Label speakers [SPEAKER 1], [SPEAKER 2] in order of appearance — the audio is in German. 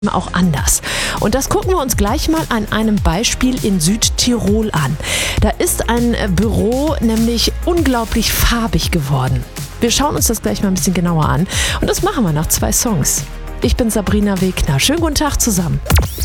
[SPEAKER 1] auch anders. Und das gucken wir uns gleich mal an einem Beispiel in Südtirol an. Da ist ein Büro nämlich unglaublich farbig geworden. Wir schauen uns das gleich mal ein bisschen genauer an. Und das machen wir nach 2 Songs. Ich bin Sabrina Wegner. Schönen guten Tag zusammen.